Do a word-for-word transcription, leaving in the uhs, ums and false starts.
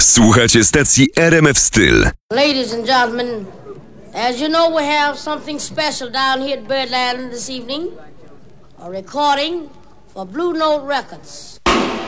Słuchacie stacji R M F Styl. Ladies and gentlemen, as you know, we have something special down here at Birdland this evening. A recording for Blue Note Records.